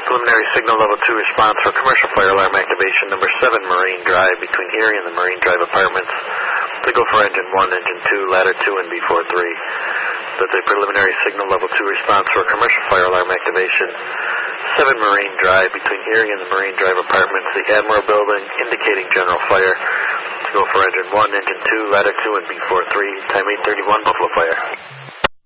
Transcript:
Preliminary signal level 2 response for commercial fire alarm activation number 7 Marine Drive between Erie and the Marine Drive apartments. To go for engine 1, engine 2, ladder 2, and B43. That's a preliminary signal level 2 response for commercial fire alarm activation 7 Marine Drive between Erie and the Marine Drive apartments, the Admiral building, indicating general fire. To go for engine 1, engine 2, ladder 2, and B43, time 8:31, Buffalo Fire.